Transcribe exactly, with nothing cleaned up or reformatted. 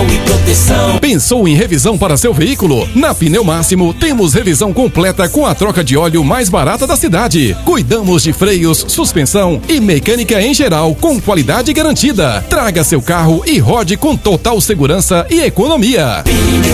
moral e proteção. Pensou em revisão para seu veículo? Na Pneu Máximo temos revisão completa com a troca de óleo mais barata da cidade. Cuidamos de freios, suspensão e mecânica em geral com qualidade garantida. Traga seu carro e rode com total segurança e economia.